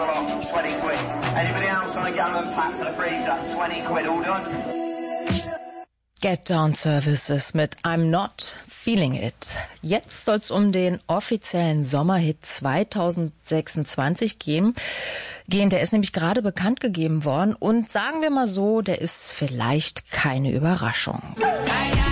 a lot, 20 quid. Anybody else on a gallon pack for the freezer? 20 quid, all done? Get Down Services mit I'm Not Feeling It. Jetzt soll es um den offiziellen Sommerhit 2026 gehen. Der ist nämlich gerade bekannt gegeben worden und sagen wir mal so, der ist vielleicht keine Überraschung.